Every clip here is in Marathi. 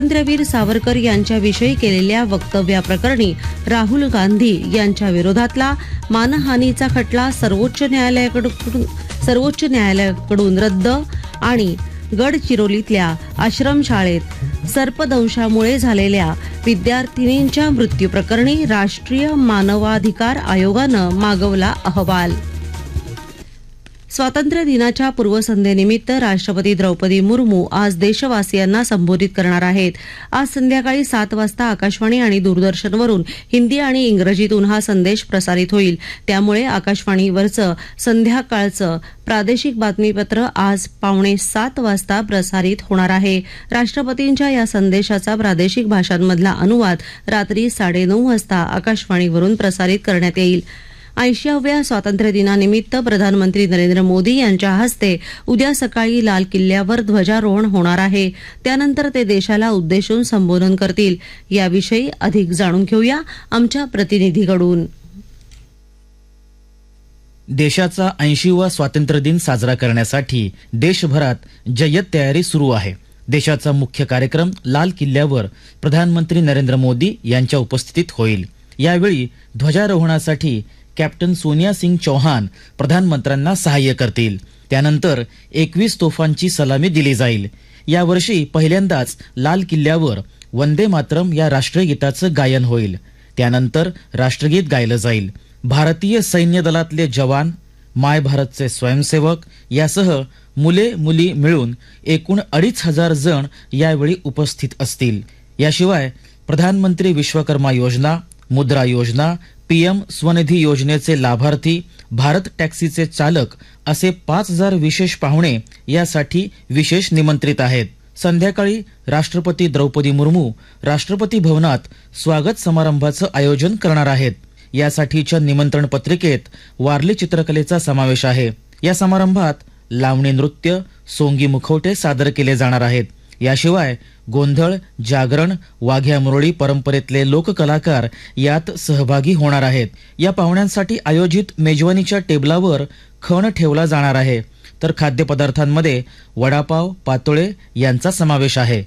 स्वातंत्र्यवीर सावरकर यांच्याविषयी केलेल्या वक्तव्याप्रकरणी राहुल गांधी यांच्या विरोधातला मानहानीचा खटला सर्वोच्च न्यायालयाकडून रद्द आणि गडचिरोलीतल्या आश्रमशाळेत सर्पदंशामुळे झालेल्या विद्यार्थिनींच्या मृत्यूप्रकरणी राष्ट्रीय मानवाधिकार आयोगानं मागवला अहवाल. स्वातंत्र्य दिनाच्या पूर्वसंध्येनिमित्त राष्ट्रपती द्रौपदी मुर्मू आज देशवासियांना संबोधित करणार आहेत. आज संध्याकाळी 7 वाजता आकाशवाणी आणि दूरदर्शनवरून हिंदी आणि इंग्रजीतून हा संदेश प्रसारित होईल. त्यामुळे आकाशवाणीवरचं संध्याकाळचं प्रादेशिक बातमीपत्र आज 6:45 वाजता प्रसारित होणार आहे. राष्ट्रपतींच्या या संदेशाचा प्रादेशिक भाषांमधला अनुवाद रात्री 9:30 वाजता आकाशवाणीवरून प्रसारित करण्यात येईल. 80व्या स्वातंत्र्य दिनानिमित्त प्रधानमंत्री नरेंद्र मोदी यांच्या हस्ते उद्या सकाळी लाल किल्ल्यावर ध्वजारोहण होणार आहे. त्यानंतर ते देशाला उद्देशून संबोधन करतील. याविषयी अधिक जाणून घेऊया आमच्या प्रतिनिधीकडून. देशाचा 80वा स्वातंत्र्य दिन साजरा करण्यासाठी देशभरात जय्यत तयारी सुरू आहे. देशाचा मुख्य कार्यक्रम लाल किल्ल्यावर प्रधानमंत्री नरेंद्र मोदी यांच्या उपस्थितीत होईल. यावेळी ध्वजारोहणासाठी कॅप्टन सोनिया सिंग चौहान प्रधानमंत्र्यांना सहाय्य करतील. त्यानंतर 21 तोफांची सलामी दिली जाईल. यावर्षी पहिल्यांदाच लाल किल्ल्यावर वंदे मातरम या राष्ट्रीय गीताचं गायन होईल. त्यानंतर राष्ट्रगीत गायलं जाईल. भारतीय सैन्य दलातले जवान, माय भारतचे स्वयंसेवक यासह मुले मुली मिळून एकूण 2,500 जण यावेळी उपस्थित असतील. याशिवाय प्रधानमंत्री विश्वकर्मा योजना, मुद्रा योजना, पीएम स्वनिधी योजनेचे लाभार्थी, भारत टॅक्सीचे चालक असे 5,000 विशेष पाहुणे यासाठी विशेष निमंत्रित आहेत. संध्याकाळी राष्ट्रपती द्रौपदी मुर्मू राष्ट्रपती भवनात स्वागत समारंभाचं आयोजन करणार आहेत. यासाठीच्या निमंत्रण पत्रिकेत वारली चित्रकलेचा समावेश आहे. या समारंभात लावणी नृत्य, सोंगी मुखवटे सादर केले जाणार आहेत. याशिवाय गोंधळ, जागरण, वाघ्या मुरळी परंपरेतले लोककलाकार यात सहभागी होणार आहेत. या पाहुण्यांसाठी आयोजित मेजवानीच्या टेबलावर खण ठेवला जाणार आहे. तर खाद्यपदार्थांमध्ये वडापाव, पातोळे यांचा समावेश आहे.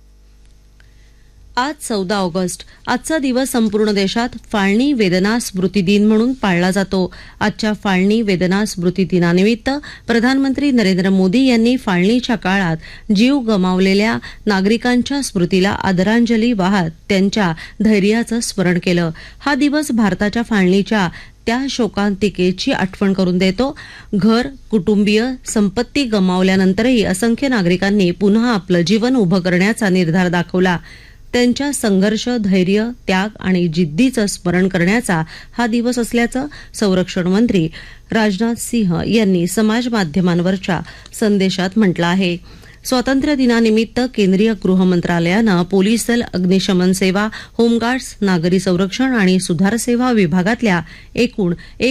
आज 14 ऑगस्ट. आजचा दिवस संपूर्ण देशात फाळणी वेदना स्मृती दिन म्हणून पाळला जातो. आजच्या फाळणी वेदना स्मृती दिनानिमित्त प्रधानमंत्री नरेंद्र मोदी यांनी फाळणीच्या काळात जीव गमावलेल्या नागरिकांच्या स्मृतीला आदरांजली वाहत त्यांच्या धैर्याचं स्मरण केलं. हा दिवस भारताच्या फाळणीच्या त्या शोकांतिकेची आठवण करून देतो. घर, कुटुंबीय, संपत्ती गमावल्यानंतरही असंख्य नागरिकांनी पुन्हा आपलं जीवन उभं करण्याचा निर्धार दाखवला. त्यांच्या संघर्ष, धैर्य, त्याग आणि जिद्दीचं स्मरण करण्याचा हा दिवस असल्याचं संरक्षण मंत्री राजनाथ सिंह यांनी समाज माध्यमांवरच्या संदेशात म्हटलं आहे. स्वातंत्र्य दिनानिमित्त केंद्रीय गृह मंत्रालयानं पोलीस दल, अग्निशमन सेवा, होमगार्ड्स, नागरी संरक्षण आणि सुधार सेवा विभागातल्या एकूण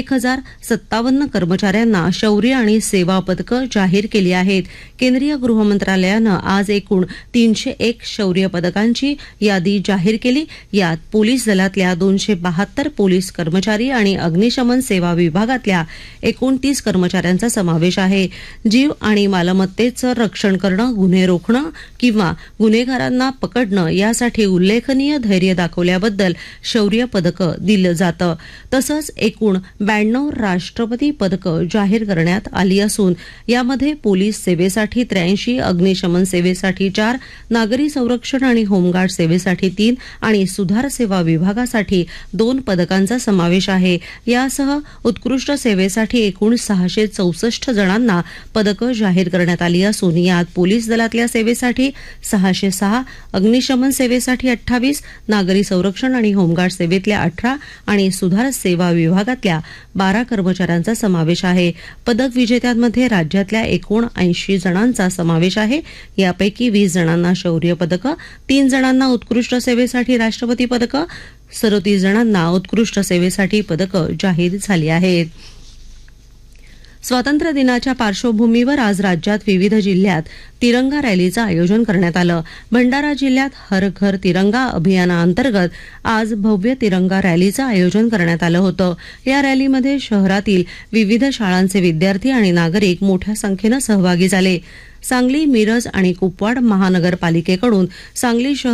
1,057 कर्मचाऱ्यांना शौर्य आणि सेवा पदकं जाहीर केली आहेत. केंद्रीय गृह मंत्रालयानं आज एकूण 301 शौर्य पदकांची यादी जाहीर केली. यात पोलीस दलातल्या 272 पोलीस कर्मचारी आणि अग्निशमन सेवा विभागातल्या 29 कर्मचाऱ्यांचा समावेश आहे. जीव आणि मालमत्तेचं रक्षण करणं, गुन्हे रोखणं किंवा गुन्हेगारांना पकडणं यासाठी उल्लेखनीय धैर्य दाखवल्याबद्दल शौर्य पदकं दिलं जातं. तसंच एकूण 92 राष्ट्रपती पदकं जाहीर करण्यात आली असून यामध्ये पोलीस सेवेसाठी 83, अग्निशमन सेवेसाठी 4, नागरी संरक्षण आणि होमगार्ड सेवेसाठी 3 आणि सुधार सेवा विभागासाठी 2 पदकांचा समावेश आहे. यासह उत्कृष्ट सेवेसाठी एकूण 664 जणांना पदकं जाहीर करण्यात आली असून यात पोलीस दलातल्या सेवेसाठी 606, अग्निशमन सेवेसाठी 28, नागरी संरक्षण आणि होमगार्ड सेवेतल्या 18 आणि सुधार सेवा विभागातल्या 12 कर्मचाऱ्यांचा समावेश आहे. पदक विजेत्यांमध्ये राज्यातल्या एकूण 80 जणांचा समावेश आहे. यापैकी 20 जणांना शौर्य पदकं, 3 जणांना उत्कृष्ट सेवेसाठी राष्ट्रपती पदकं, 37 जणांना उत्कृष्ट सेवेसाठी पदकं जाहीर झाली आहेत. स्वातंत्र्य दिनाच्या पार्श्वभूमीवर आज राज्यात विविध जिल्ह्यात तिरंगा रॅलीचं आयोजन करण्यात आलं. भंडारा जिल्ह्यात हर घर तिरंगा अभियानाअंतर्गत आज भव्य तिरंगा रॅलीचं आयोजन करण्यात आलं होतं. या रॅलीमध्ये शहरातील विविध शाळांचे विद्यार्थी आणि नागरिक मोठ्या संख्येनं सहभागी झाले. सांगली मिरज आणि कुपवाड महानगरपालिकेकडून सांगली शहर